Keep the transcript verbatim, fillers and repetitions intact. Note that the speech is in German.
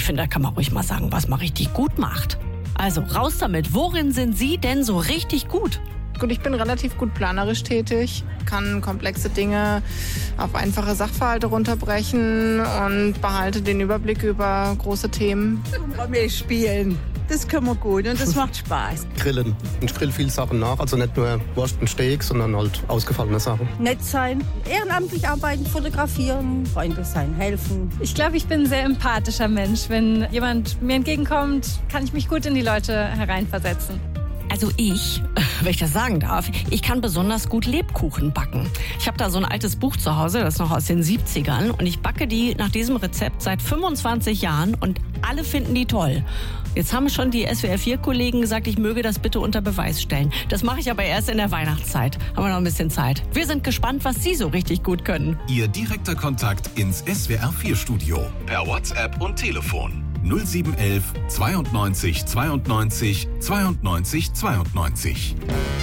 Ich finde, da kann man ruhig mal sagen, was man richtig gut macht. Also raus damit, worin sind Sie denn so richtig gut? Gut, ich bin relativ gut planerisch tätig, kann komplexe Dinge auf einfache Sachverhalte runterbrechen und behalte den Überblick über große Themen. Wir spielen. Das können wir gut und das macht Spaß. Grillen. Ich grill viele Sachen nach, also nicht nur Wurst und Steak, sondern halt ausgefallene Sachen. Nett sein, ehrenamtlich arbeiten, fotografieren, Freunde sein, helfen. Ich glaube, ich bin ein sehr empathischer Mensch. Wenn jemand mir entgegenkommt, kann ich mich gut in die Leute hereinversetzen. Also ich, wenn ich das sagen darf, ich kann besonders gut Lebkuchen backen. Ich habe da so ein altes Buch zu Hause, das ist noch aus den siebzigern. Und ich backe die nach diesem Rezept seit fünfundzwanzig Jahren und alle finden die toll. Jetzt haben schon die S W R vier Kollegen gesagt, ich möge das bitte unter Beweis stellen. Das mache ich aber erst in der Weihnachtszeit. Haben wir noch ein bisschen Zeit. Wir sind gespannt, was Sie so richtig gut können. Ihr direkter Kontakt ins S W R vier Studio per WhatsApp und Telefon null sieben eins eins zweiundneunzig zweiundneunzig zweiundneunzig zweiundneunzig.